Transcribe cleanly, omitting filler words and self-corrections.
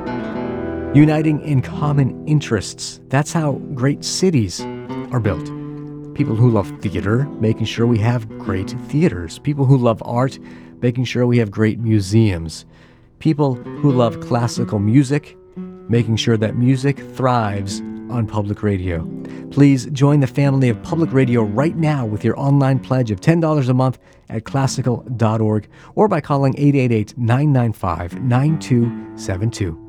Uniting in common interests. That's how great cities are built. People who love theater, making sure we have great theaters. People who love art, making sure we have great museums. People who love classical music, making sure that music thrives on public radio. Please join the family of public radio right now with your online pledge of $10 a month at classical.org or by calling 888-995-9272.